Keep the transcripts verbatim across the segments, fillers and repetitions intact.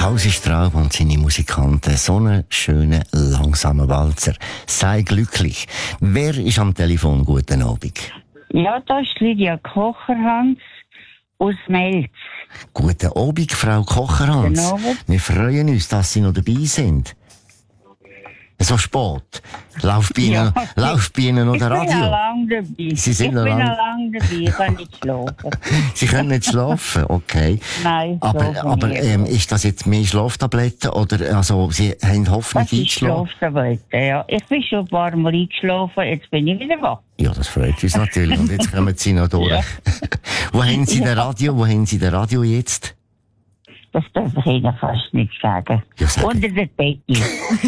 Hausi Straub und seine Musikanten. So einen schönen, langsamen Walzer. Sei glücklich. Wer ist am Telefon? Guten Abend. Ja, da ist Lydia Kocherhans aus Melz. Guten Abend, Frau Kocherhans. Guten Abend. Wir freuen uns, dass Sie noch dabei sind. So spät. Läuft bei Ihnen, Ja. läuft bei Ihnen noch der Ich bin Radio? noch lange dabei. Sie sind ich noch bin lang- noch lange dabei, ich kann nicht schlafen. Sie können nicht schlafen, okay. Nein, Aber, schlafen aber nicht. ähm, ist das jetzt mehr Schlaftabletten oder also Sie haben Hoffnung Das ist eingeschlafen? Schlaftabletten, ja. Ich bin schon ein paar Mal eingeschlafen, jetzt bin ich wieder wach. Ja, das freut uns natürlich. Und jetzt kommen Sie noch durch. Ja. Wo haben Sie den Radio? Wo haben Sie den Radio jetzt? Das darf ich Ihnen fast nicht sagen. Ja, sag Unter der Decke.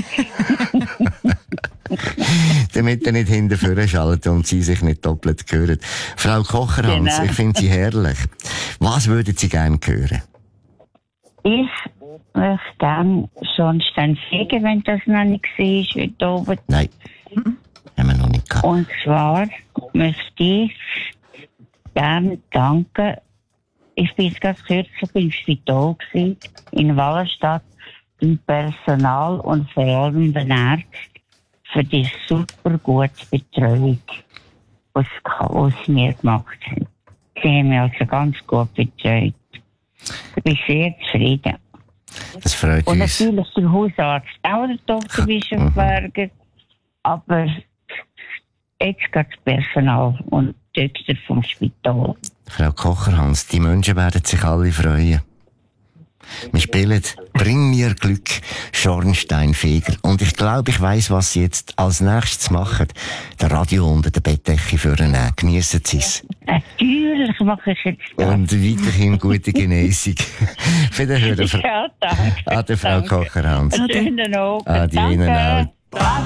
Damit er nicht hinten vorne schalten und Sie sich nicht doppelt hören. Frau Kocherhans, Genau. ich finde Sie herrlich. Was würden Sie gerne hören? Ich möchte gerne Schornstein fegen, wenn das noch nicht gesehen ist, heute oben. Nein, haben wir noch nicht gehabt. Und zwar möchte ich gerne danken. Ich bin jetzt ganz kürzlich im Spital gewesen, in Wallenstadt, im Personal und vor allem den Ärzten für die super gute Betreuung, was sie mir gemacht haben. Sie haben mich also ganz gut betreut. Ich bin sehr zufrieden. Das freut Und uns. natürlich der Hausarzt, auch der Doktor Bischofberger, aber jetzt geht das Personal und die Doktor vom Spital. Frau Kocherhans, die Menschen werden sich alle freuen. Wir spielen «Bring mir Glück», Schornsteinfeger. Und ich glaube, ich weiss, was Sie jetzt als nächstes machen. Der Radio unter der Bettdecke vornehmen. Geniessen Sie es. Natürlich mache ich jetzt das. Und weiterhin gute Genesung. Wiederhören, Frau, Ja, danke. Ade, Frau Danke. Kocherhans. Einen schönen Abend. Ade Ihnen Danke. auch.